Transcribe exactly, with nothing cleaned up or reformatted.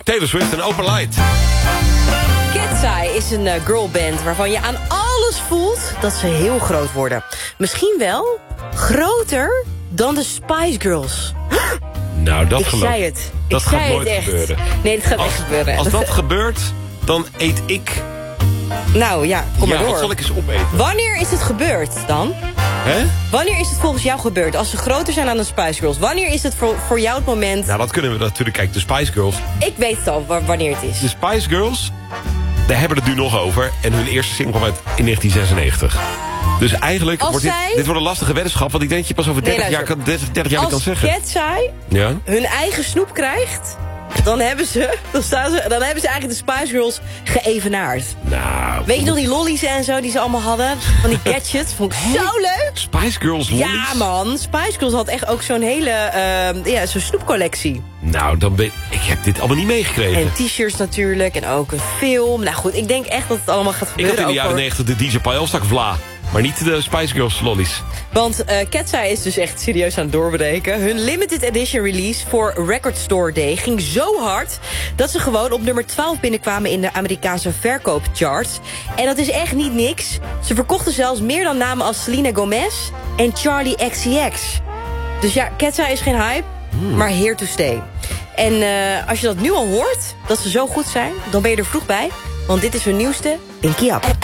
Taylor Swift en Open Light. Cat's Eye is een uh, girlband waarvan je aan alles voelt dat ze heel groot worden. Misschien wel groter dan de Spice Girls. Nou, dat Ik geloof zei het. Dat ik gaat zei nooit het echt. gebeuren. Nee, dat gaat Als, echt gebeuren. als dat gebeurt, dan eet ik... Nou ja, kom ja, maar door. wat zal ik eens opeten? Wanneer is het gebeurd dan? Hè? Wanneer is het volgens jou gebeurd? Als ze groter zijn dan de Spice Girls. Wanneer is het voor, voor jou het moment... Nou, dat kunnen we natuurlijk... Kijk, de Spice Girls... Ik weet het al, wa- wanneer het is. De Spice Girls, daar hebben we het nu nog over. En hun eerste single kwam uit in negentien zesennegentig. Dus eigenlijk Als wordt dit, zij- dit wordt een lastige weddenschap. Want ik denk dat je pas over Nee, dertig, jaar, luister. kan, dertig, dertig jaar kan Als zeggen. Cat's Eye Ja? hun eigen snoep krijgt... Dan hebben, ze, dan, staan ze, dan hebben ze eigenlijk de Spice Girls geëvenaard. Nou... Weet je nog die lollies en zo die ze allemaal hadden? Van die gadgets. Vond ik zo leuk. Spice Girls lollies? Ja man, Spice Girls had echt ook zo'n hele uh, ja, zo'n snoepcollectie. Nou, dan ben ik heb dit allemaal niet meegekregen. En t-shirts natuurlijk en ook een film. Nou goed, ik denk echt dat het allemaal gaat Ik gebeuren. had in de ook jaren voor- negentig de D J Pajelstak Vla. Maar niet de Spice Girls lollies. Want uh, Cat's Eye is dus echt serieus aan het doorbreken. Hun limited edition release voor Record Store Day ging zo hard... dat ze gewoon op nummer twaalf binnenkwamen in de Amerikaanse verkoopcharts. En dat is echt niet niks. Ze verkochten zelfs meer dan namen als Selena Gomez en Charli X C X. Dus ja, Cat's Eye is geen hype, hmm. maar here to stay. En uh, als je dat nu al hoort, dat ze zo goed zijn... dan ben je er vroeg bij, want dit is hun nieuwste Pinky Up.